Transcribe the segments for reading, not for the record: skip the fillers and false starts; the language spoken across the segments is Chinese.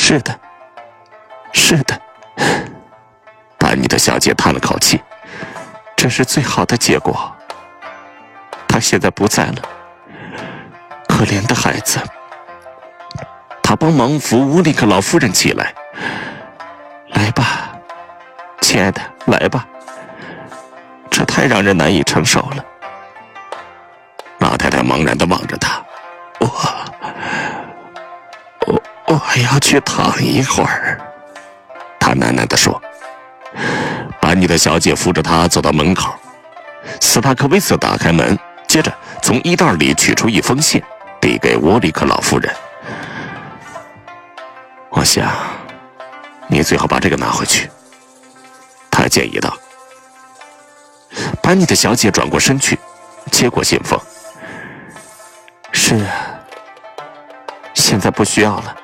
是的，是的。班尼的小姐叹了口气，这是最好的结果。他现在不在了，可怜的孩子。他帮忙扶乌里克老夫人起来。来吧，亲爱的，来吧。这太让人难以承受了。老太太茫然地望着他。我要去躺一会儿，他喃喃地说。班尼的小姐扶着他走到门口。斯塔克维瑟打开门，接着从衣袋里取出一封信，递给沃利克老夫人。我想你最好把这个拿回去，他建议道。班尼的小姐转过身去，接过信封。是啊，现在不需要了。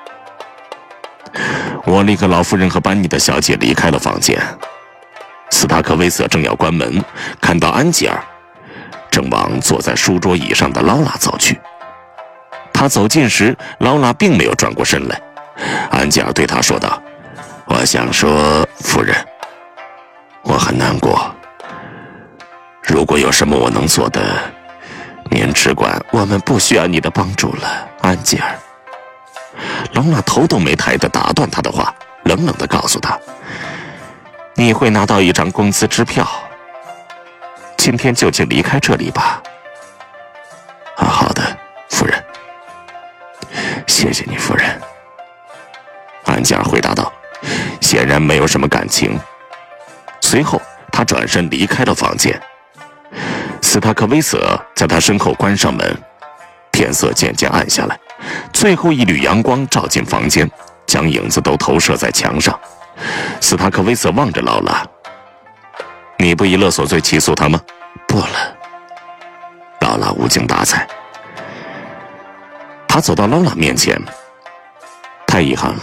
沃利克老夫人和班尼的小姐离开了房间。斯塔克维瑟正要关门，看到安吉尔正往坐在书桌椅上的劳拉走去。他走近时，劳拉并没有转过身来。安吉尔对他说道：“我想说，夫人，我很难过。如果有什么我能做的，您只管，我们不需要你的帮助了，安吉尔。”劳拉头都没抬地打断他的话，冷冷地告诉他：“你会拿到一张工资支票。今天就请离开这里吧。”好的，夫人。谢谢你，夫人。安吉尔回答道，显然没有什么感情。随后他转身离开了房间。斯塔克维瑟在他身后关上门。天色渐渐暗下来，最后一缕阳光照进房间，将影子都投射在墙上。斯塔克维瑟望着劳拉：“你不以勒索罪起诉他吗？”“不了。”劳拉无精打采。他走到劳拉面前：“太遗憾了。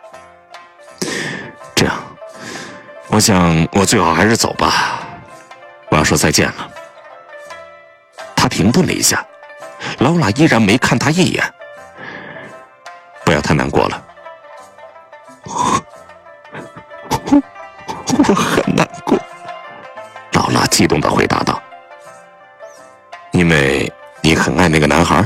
这样，我想我最好还是走吧。我要说再见了。”他停顿了一下，劳拉依然没看他一眼。“不要太难过了。”“我很难过。”劳拉激动地回答道。“因为你很爱那个男孩？”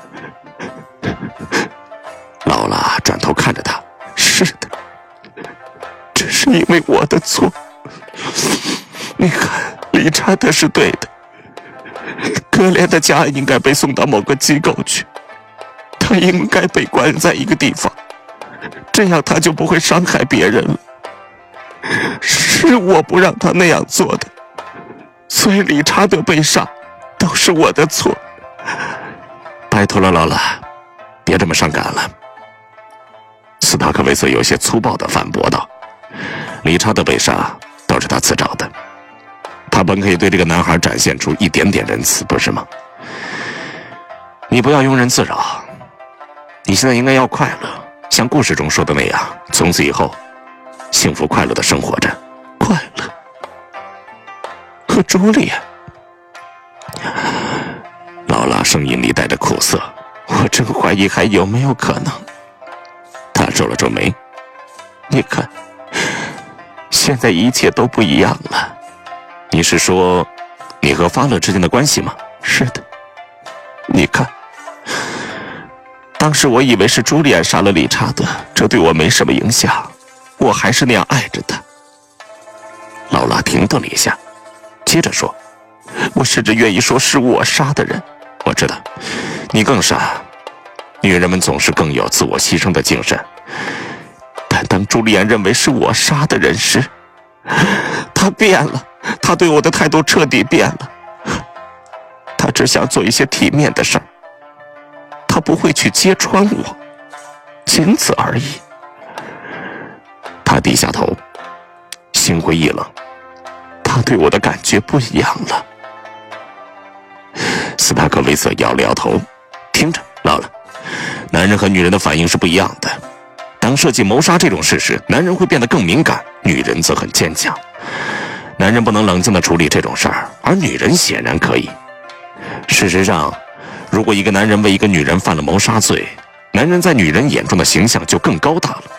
劳拉转头看着他：“是的，这是因为我的错。你看，理查德是对的。可怜的家应该被送到某个机构去，他应该被关在一个地方，这样他就不会伤害别人了。是我不让他那样做的，所以理查德被杀都是我的错。拜托了，劳拉，别这么伤感了。”斯塔克维瑟有些粗暴地反驳道：“理查德被杀都是他自找的，他本可以对这个男孩展现出一点点仁慈，不是吗？你不要庸人自扰，你现在应该要快乐，像故事中说的那样，从此以后幸福快乐地生活着。快乐和朱莉亚。”劳拉声音里带着苦涩：“我真怀疑还有没有可能。”他皱了皱眉：“你看，现在一切都不一样了。你是说你和发勒之间的关系吗？”“是的。你看，当时我以为是朱莉安杀了理查德，这对我没什么影响，我还是那样爱着他。”劳拉停顿了一下，接着说：“我甚至愿意说是我杀的人。我知道，你更傻。女人们总是更有自我牺牲的精神。但当朱莉安认为是我杀的人时，她变了，她对我的态度彻底变了。她只想做一些体面的事儿，她不会去揭穿我，仅此而已。”他低下头，心灰意冷。他对我的感觉不一样了。斯塔克维瑟摇了摇头：“听着，劳拉，男人和女人的反应是不一样的。当涉及谋杀这种事时，男人会变得更敏感，女人则很坚强。男人不能冷静地处理这种事儿，而女人显然可以。事实上，如果一个男人为一个女人犯了谋杀罪，男人在女人眼中的形象就更高大了。